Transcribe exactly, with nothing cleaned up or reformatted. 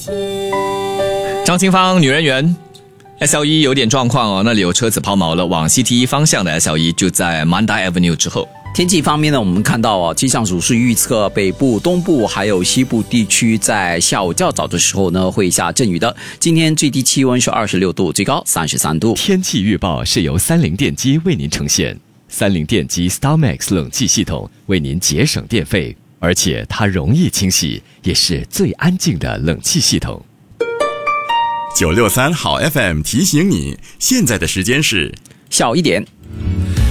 张清芳女人缘 S L E 有点状况哦，那里有车子抛锚了，往 C T E 方向的 S L E 就在 Mandai Avenue 之后。 天气方面呢，我们看到啊，气象署是预测北部、东部还有西部地区在下午较早的时候呢会下阵雨的。今天最低气温是二十六度，最高三十三度。 天气预报是由三菱电机为您呈现，三菱电机 StarMax 冷气系统为您节省电费，而且它容易清洗，也是最安静的冷气系统。 九六三好 F M 提醒你，现在的时间是下午一点。